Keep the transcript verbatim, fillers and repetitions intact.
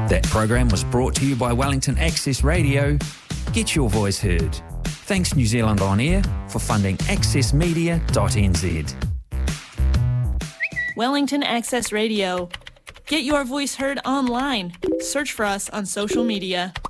That program was brought to you by Wellington Access Radio. Get your voice heard. Thanks New Zealand On Air for funding access media dot n z. Wellington Access Radio. Get your voice heard online. Search for us on social media.